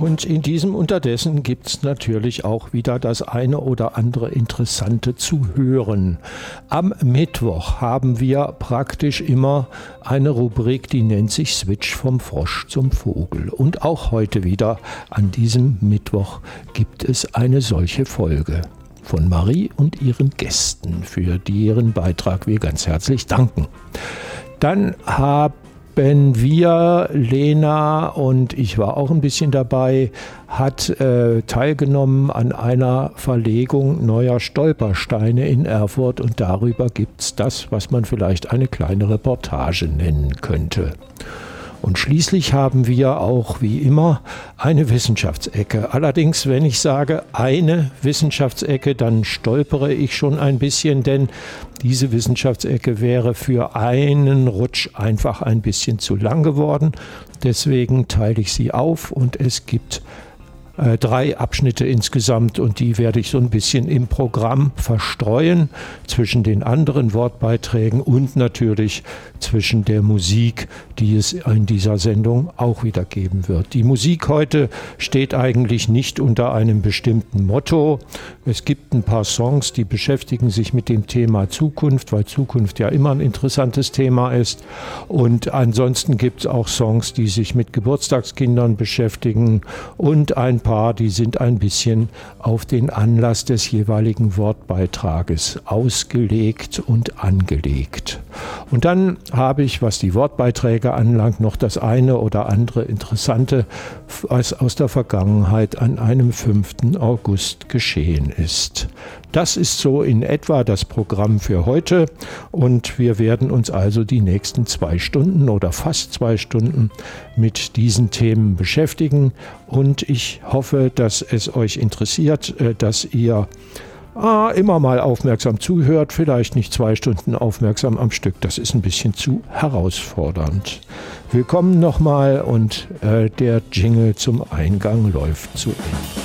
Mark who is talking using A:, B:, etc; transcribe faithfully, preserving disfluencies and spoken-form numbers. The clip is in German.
A: Und in diesem Unterdessen gibt es natürlich auch wieder das eine oder andere Interessante zu hören. Am Mittwoch haben wir praktisch immer eine Rubrik, die nennt sich Switch vom Frosch zum Vogel. Und auch heute wieder an diesem Mittwoch gibt es eine solche Folge von Marie und ihren Gästen, für deren Beitrag wir ganz herzlich danken. Dann haben wir, Lena, und ich war auch ein bisschen dabei, hat äh, teilgenommen an einer Verlegung neuer Stolpersteine in Erfurt, und darüber gibt es das, was man vielleicht eine kleine Reportage nennen könnte. Und schließlich haben wir auch wie immer eine Wissenschaftsecke. Allerdings, wenn ich sage eine Wissenschaftsecke, dann stolpere ich schon ein bisschen, denn diese Wissenschaftsecke wäre für einen Rutsch einfach ein bisschen zu lang geworden. Deswegen teile ich sie auf und es gibt äh, drei Abschnitte insgesamt, und die werde ich so ein bisschen im Programm verstreuen zwischen den anderen Wortbeiträgen und natürlich zwischen der Musik, die es in dieser Sendung auch wieder geben wird. Die Musik heute steht eigentlich nicht unter einem bestimmten Motto. Es gibt ein paar Songs, die beschäftigen sich mit dem Thema Zukunft, weil Zukunft ja immer ein interessantes Thema ist. Und ansonsten gibt es auch Songs, die sich mit Geburtstagskindern beschäftigen, und ein paar, die sind ein bisschen auf den Anlass des jeweiligen Wortbeitrages ausgelegt und angelegt. Und dann habe ich, was die Wortbeiträge anlangt, noch das eine oder andere Interessante, was aus der Vergangenheit an einem fünften August geschehen ist. Das ist so in etwa das Programm für heute, und wir werden uns also die nächsten zwei Stunden oder fast zwei Stunden mit diesen Themen beschäftigen, und ich hoffe, dass es euch interessiert, dass ihr Ah, immer mal aufmerksam zuhört, vielleicht nicht zwei Stunden aufmerksam am Stück, das ist ein bisschen zu herausfordernd. Willkommen nochmal, und äh, der Jingle zum Eingang läuft zu Ende.